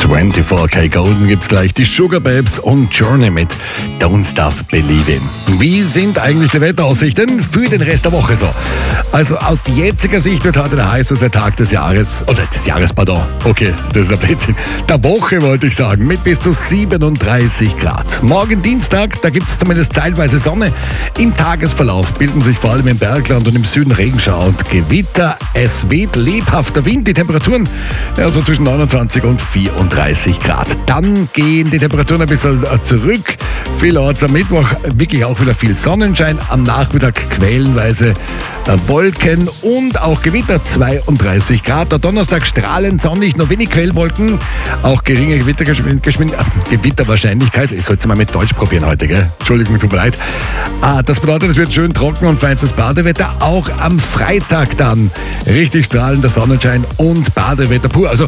24K Golden gibt's gleich, die Sugar Babes und Journey mit Don't Stop Believing. Wie sind eigentlich die Wetteraussichten für den Rest der Woche so? Also aus jetziger Sicht wird heute der heißeste Tag des Jahres, pardon. Okay, das ist ein Blödsinn. Der Woche wollte ich sagen, mit bis zu 37 Grad. Morgen Dienstag, da gibt's zumindest zeitweise Sonne. Im Tagesverlauf bilden sich vor allem im Bergland und im Süden Regenschauer und Gewitter. Es weht lebhafter Wind, die Temperaturen so zwischen 29 und 34 Grad. Dann gehen die Temperaturen ein bisschen zurück. Vielerorts am Mittwoch wirklich auch wieder viel Sonnenschein. Am Nachmittag quellenweise Wolken und auch Gewitter, 32 Grad. Der Donnerstag strahlend sonnig, nur wenig Quellwolken, auch geringe Gewitterwahrscheinlichkeit. Ich sollte es mal mit Deutsch probieren heute, gell? Entschuldigung, tut mir leid. Das bedeutet, es wird schön trocken und feinstes Badewetter. Auch am Freitag dann richtig strahlender Sonnenschein und Badewetter pur. Also